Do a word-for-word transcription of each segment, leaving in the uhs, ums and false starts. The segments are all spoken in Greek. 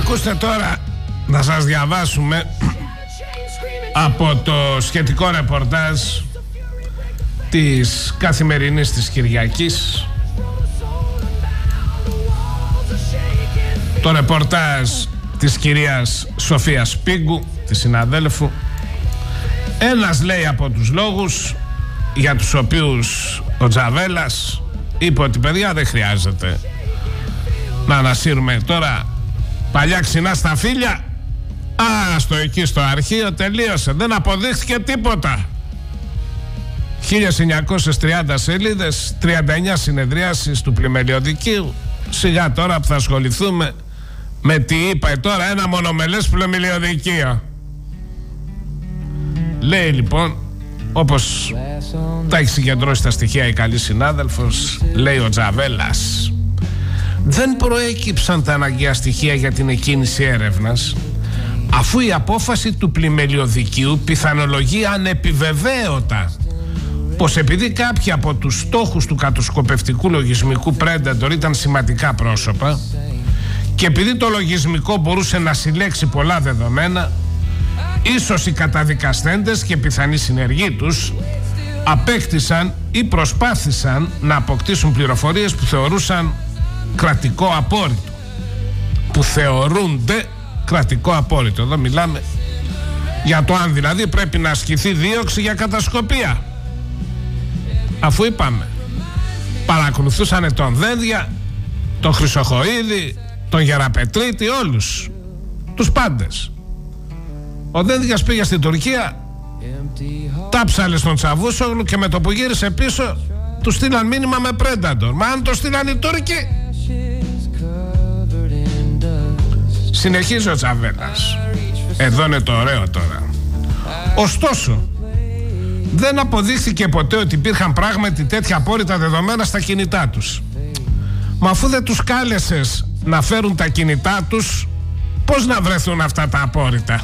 Ακούστε τώρα να σας διαβάσουμε από το σχετικό ρεπορτάζ της Καθημερινής της Κυριακής. Το ρεπορτάζ της κυρίας Σοφίας Πίγκου, της συναδέλφου. Ένας λέει από τους λόγους για τους οποίους ο Τζαβέλας είπε ότι παιδιά δεν χρειάζεται να ανασύρουμε τώρα παλιά ξινά στα φίλια. Α, στο εκεί στο αρχείο τελείωσε, δεν αποδείχθηκε τίποτα. χίλια εννιακόσιες τριάντα σελίδες, τριάντα εννιά συνεδριάσεις του πλημελιωδικίου. Σιγά τώρα που θα ασχοληθούμε με τι είπα τώρα ένα μονομελές πλημελιωδικείο. Λέει λοιπόν, όπως τα έχει συγκεντρώσει τα στοιχεία η καλή συνάδελφος, λέει ο Τζαβέλας, δεν προέκυψαν τα αναγκαία στοιχεία για την εκκίνηση έρευνας, αφού η απόφαση του πλημελιωδικίου πιθανολογεί ανεπιβεβαίωτα πως επειδή κάποιοι από τους στόχους του κατοσκοπευτικού λογισμικού Predator ήταν σημαντικά πρόσωπα και επειδή το λογισμικό μπορούσε να συλλέξει πολλά δεδομένα, ίσως οι καταδικαστέντες και πιθανοί συνεργοί τους απέκτησαν ή προσπάθησαν να αποκτήσουν πληροφορίες που θεωρούσαν κρατικό απόρριτο. Που θεωρούνται κρατικό απόρριτο. Εδώ μιλάμε για το αν δηλαδή πρέπει να ασκηθεί δίωξη για κατασκοπία. Αφού είπαμε, παρακολουθούσαν τον Δένδια, τον Χρυσοχοΐδη, τον Γεραπετρίτη, όλους τους πάντες. Ο Δένδιας πήγε στην Τουρκία, τάψαλε στον Τσαβούσογλου και με το που γύρισε πίσω του στείλαν μήνυμα με Predator. Μα αν το στείλαν οι Τούρκοι. Συνεχίζει ο Τσαβέλας. Εδώ είναι το ωραίο τώρα. Ωστόσο, δεν αποδείχθηκε ποτέ ότι υπήρχαν πράγματι τέτοια απόρριτα δεδομένα στα κινητά τους. Μα αφού δεν τους κάλεσες να φέρουν τα κινητά τους, πώς να βρεθούν αυτά τα απόρριτα?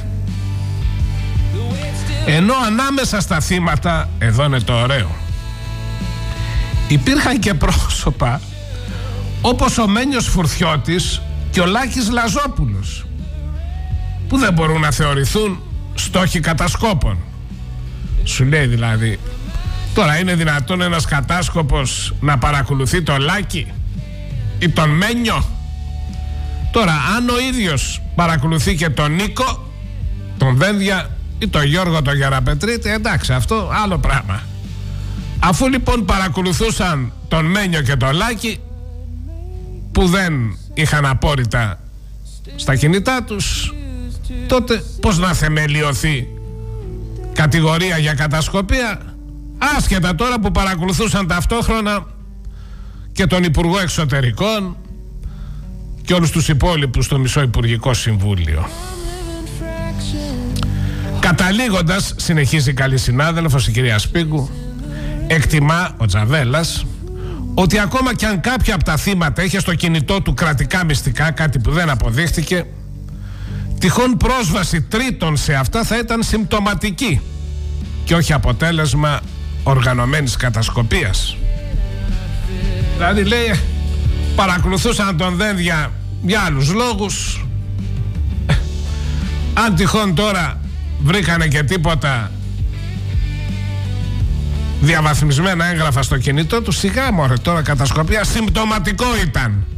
Ενώ ανάμεσα στα θύματα, εδώ είναι το ωραίο, υπήρχαν και πρόσωπα όπως ο Μένιος Φουρθιώτης και ο Λάκης Λαζόπουλος, που δεν μπορούν να θεωρηθούν στόχοι κατασκόπων. Σου λέει δηλαδή, τώρα είναι δυνατόν ένας κατάσκοπος να παρακολουθεί τον Λάκη ή τον Μένιο? Τώρα αν ο ίδιος παρακολουθεί και τον Νίκο, τον Δένδια ή τον Γιώργο τον Γεραπετρίτη, εντάξει, αυτό άλλο πράγμα. Αφού λοιπόν παρακολουθούσαν τον Μένιο και τον Λάκη, που δεν είχαν απόρριτα στα κινητά τους, τότε πώς να θεμελιωθεί κατηγορία για κατασκοπία, άσχετα τώρα που παρακολουθούσαν ταυτόχρονα και τον Υπουργό Εξωτερικών και όλους τους υπόλοιπους στο Μισό Υπουργικό Συμβούλιο. Καταλήγοντας, συνεχίζει η καλή συνάδελφος η κυρία Σπίγκου, εκτιμά ο Τζαβέλας ότι ακόμα κι αν κάποια από τα θύματα είχε στο κινητό του κρατικά μυστικά, κάτι που δεν αποδείχτηκε, τυχόν πρόσβαση τρίτων σε αυτά θα ήταν συμπτωματική και όχι αποτέλεσμα οργανωμένης κατασκοπίας. Δηλαδή λέει, παρακολουθούσαν τον Δένδια για άλλους λόγους, αν τυχόν τώρα βρήκανε και τίποτα διαβαθμισμένα έγγραφα στο κινητό του, σιγά μωρέ, τώρα κατασκοπία συμπτωματικό ήταν.